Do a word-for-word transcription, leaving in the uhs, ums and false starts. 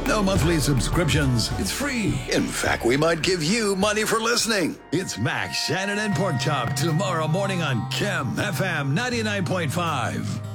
No monthly subscriptions. It's free. In fact, we might give you money for listening. It's Max, Shannon, and Pork Chop tomorrow morning on Chem F M ninety-nine point five.